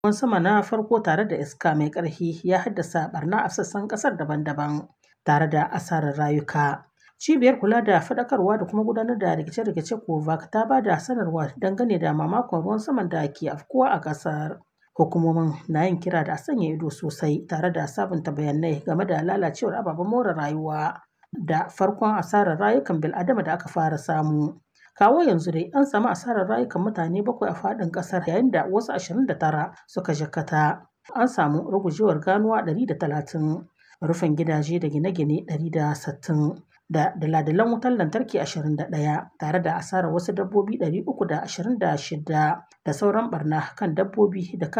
Ruwan sama na farko tare da iska mai ƙarfi ya haddasa barna a sassan ƙasar daban-daban tare da asarar rayuka. Cibiyar kula da faɗakarwa da kuma gudanar da rikice-rikice Kovac ta ba da sanarwa dangane da mamakon ruwan saman da ke afkuwa a ƙasar. Hukumomin na yin kira da a sanya ido sosai tare da sabunta bayanai game da lalacewar ababen more rayuwa da farkon asarar rayukan bil'adama da aka fara samu. Kawo yanzu dai an samu asarar rayukan mutane 7 a faɗin ƙasar yayin da wasu 29 suka jikkata. An samu rugujewar ganuwa 130, rufin gidaje da gine-gine 160 da dala-dalan wutar lantarki 21 tare da asarar wasu dabbobi 326 da sauran barna kan dabbobi da